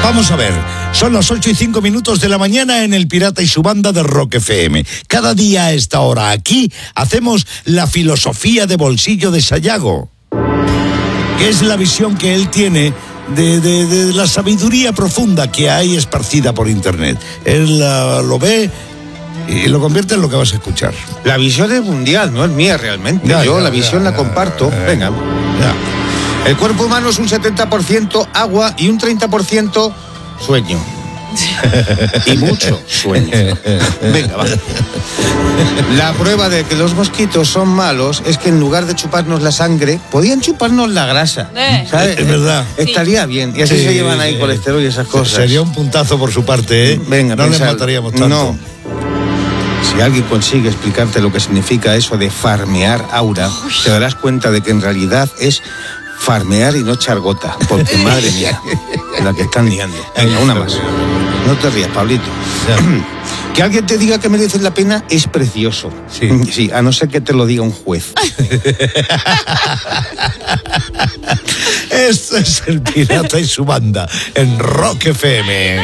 Vamos a ver, son las 8:05 de la mañana en El Pirata y su banda de Rock FM. Cada día a esta hora aquí hacemos la filosofía de bolsillo de Sayago, que es la visión que él tiene de la sabiduría profunda que hay esparcida por internet. Él lo ve y lo convierte en lo que vas a escuchar. La visión es mundial, no es mía realmente. Yo la visión la comparto. Venga. Ya. El cuerpo humano es un 70% agua y un 30% sueño. Y mucho sueño. Venga, va. La prueba de que los mosquitos son malos es que en lugar de chuparnos la sangre, podían chuparnos la grasa. ¿Sabes? Es verdad. Estaría bien. Y así se llevan ahí colesterol y esas cosas. Sería un puntazo por su parte, ¿eh? Venga, no les mataríamos tanto. No. Si alguien consigue explicarte lo que significa eso de farmear aura, te darás cuenta de que en realidad es farmear y no echar gota. Porque madre mía, la que están liando. Venga, una más. No te rías, Pablito. Que alguien te diga que mereces la pena es precioso. Sí, a no ser que te lo diga un juez. Esto es El Pirata y su banda en Rock FM.